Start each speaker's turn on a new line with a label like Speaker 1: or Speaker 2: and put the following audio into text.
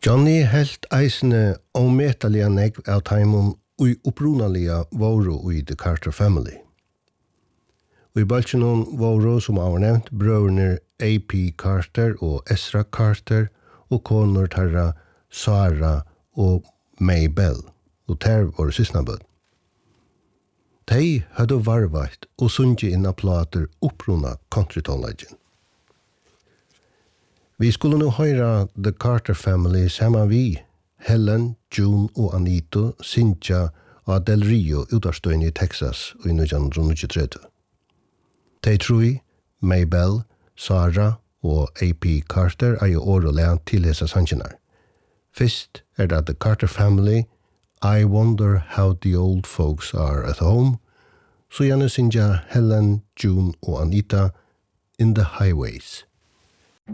Speaker 1: Johnny helt eisene ometaliga negv av taimon ui upprunalia våru ui The Carter Family. Ui balchinon våru som har nevnt brøvner A.P. Carter og Ezra Carter og konur tarra Sarah og Maybell og ter var sysnabød. Tei hadde varvart og sunnji inna plater uppruna countrytonleggen. Vi skulle nu høyra The Carter Family saman vi, Helen, June og Anito, Cynthia og Del Rio utarstøyen i Texas i 1993. De troi, Maybell, Sarah og A.P. Carter er jo år og lean til hese sannsjenar. Fyrst er det The Carter Family, I Wonder How the Old Folks Are at Home, så gjerne Cynthia, Helen, June og Anita, In the Highways.